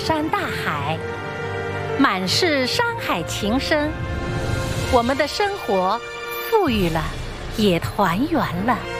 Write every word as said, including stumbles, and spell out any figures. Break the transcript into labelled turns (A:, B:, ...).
A: 山大海，满是山海情深，我们的生活富裕了，也团圆了。